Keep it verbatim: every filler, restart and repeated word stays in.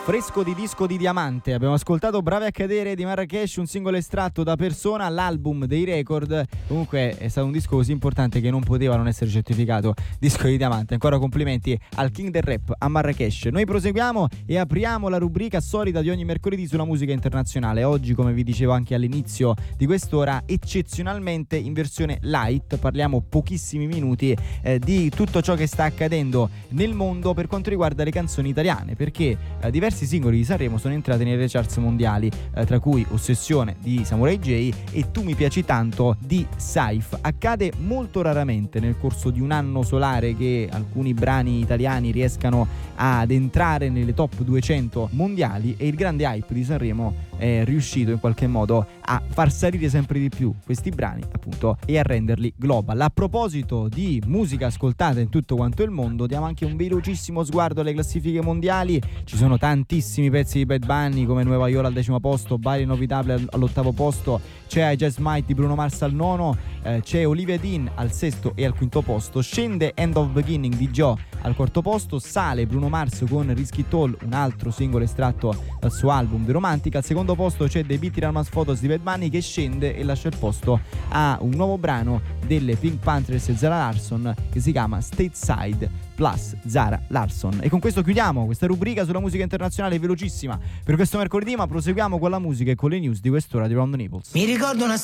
Fresco di disco di diamante, abbiamo ascoltato Brave a cadere di Marrakesh, un singolo estratto da Persona, l'album dei record. Comunque è stato un disco così importante che non poteva non essere certificato disco di diamante. Ancora complimenti al king del rap, a Marrakesh. Noi proseguiamo e apriamo la rubrica solita di ogni mercoledì sulla musica internazionale. Oggi, come vi dicevo anche all'inizio di quest'ora, eccezionalmente in versione light, parliamo pochissimi minuti eh, di tutto ciò che sta accadendo nel mondo per quanto riguarda le canzoni italiane, perché eh, diversi singoli di Sanremo sono entrati nelle charts mondiali, eh, tra cui Ossessione di Samurai J e Tu mi piaci tanto di Saif. Accade molto raramente nel corso di un anno solare che alcuni brani italiani riescano ad entrare nelle top duecento mondiali, e il grande hype di Sanremo è riuscito in qualche modo a far salire sempre di più questi brani, appunto, e a renderli global. A proposito di musica ascoltata in tutto quanto il mondo, diamo anche un velocissimo sguardo alle classifiche mondiali. Ci sono tantissimi pezzi di Bad Bunny, come Nueva York al decimo posto, Bari Inevitabile all'ottavo posto, c'è I Just Might di Bruno Mars al nono, eh, c'è Olivia Dean al sesto e al quinto posto, scende End of Beginning di Joe al quarto posto, sale Bruno Mars con Risky Tall, un altro singolo estratto dal suo album The Romantic. Al secondo posto c'è The Beat Ralmas Photos di Bad Bunny, che scende e lascia il posto a un nuovo brano delle Pink Panthers e Zara Larsson che si chiama Stateside plus Zara Larsson. E con questo chiudiamo questa rubrica sulla musica internazionale velocissima per questo mercoledì, ma proseguiamo con la musica e con le news di quest'ora di Round the Naples. Mi ricordo una